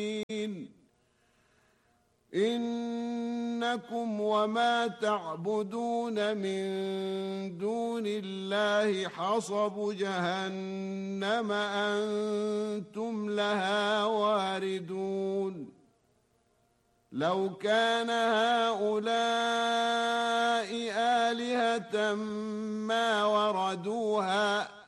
إنكم وما تعبدون من دون الله حصب جهنم أنتم لها واردون لو كان هؤلاء آلهة ما وردوها